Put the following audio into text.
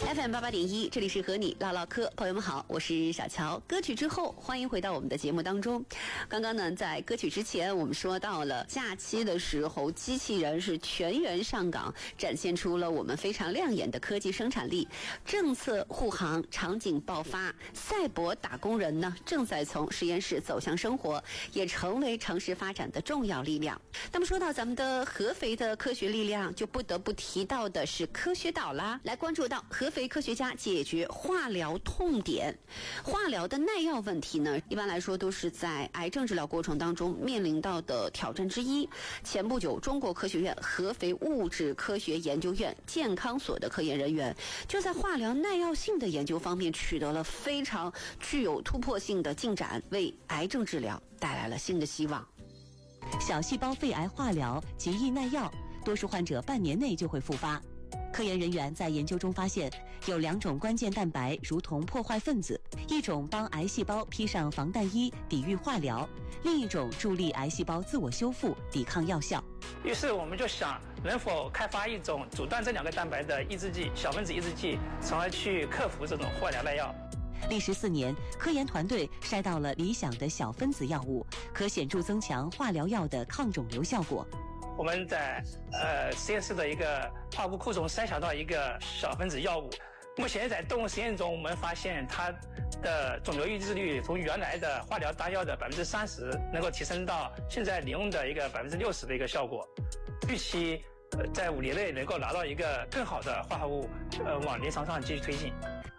FM88.1，这里是和你唠唠嗑，朋友们好，我是小乔。歌曲之后，欢迎回到我们的节目当中。刚刚呢，在歌曲之前，我们说到了假期的时候，机器人是全员上岗，展现出了我们非常亮眼的科技生产力。政策护航，场景爆发，赛博打工人呢，正在从实验室走向生活，也成为城市发展的重要力量。那么说到咱们的合肥的科学力量，就不得不提到的是科学岛啦。来关注到合肥科学家解决化疗痛点。化疗的耐药问题呢，一般来说都是在癌症治疗过程当中面临到的挑战之一。前不久，中国科学院合肥物质科学研究院健康所的科研人员就在化疗耐药性的研究方面取得了非常具有突破性的进展，为癌症治疗带来了新的希望。 小细胞肺癌化疗极易耐药，多数患者半年内就会复发。科研人员在研究中发现，有2种关键蛋白如同破坏分子，一种帮癌细胞披上防弹衣抵御化疗，另一种助力癌细胞自我修复抵抗药效。 于是我们就想，能否开发一种阻断这2个蛋白的抑制剂，小分子抑制剂，从而去克服这种化疗耐药。 历时4年，科研团队筛到了理想的小分子药物，可显著增强化疗药的抗肿瘤效果。 我们在实验室的一个化物库中筛选到一个小分子药物，目前在动物实验中，我们发现它的肿瘤抑制率从原来的化疗单药的30%，能够提升到现在利用的一个60%的一个效果。预期在5年内能够拿到一个更好的化合物，往临床上继续推进。